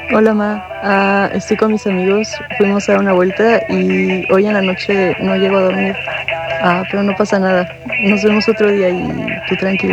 Hola, Ma. Estoy con mis amigos. Fuimos a dar una vuelta y hoy en la noche no llego a dormir. Pero no pasa nada. Nos vemos otro día y tú tranquila.